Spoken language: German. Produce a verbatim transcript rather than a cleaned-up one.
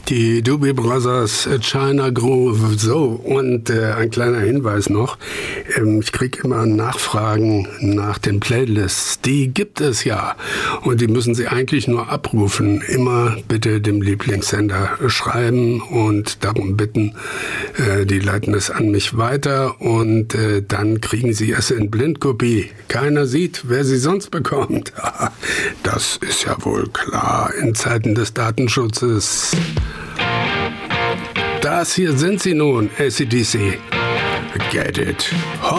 Die Doobie Brothers, China Groove. So, und äh, ein kleiner Hinweis noch. Ähm, ich kriege immer Nachfragen nach den Playlists. Die gibt es ja. Und die müssen Sie eigentlich nur abrufen. Immer bitte dem Lieblingssender schreiben und darum bitten. Äh, die leiten es an mich weiter und äh, dann kriegen Sie es in Blindkopie. Keiner sieht, wer sie sonst bekommt. Das ist ja wohl klar in Zeiten des Datenschutzes. Das hier sind sie nun, A C D C. Get it.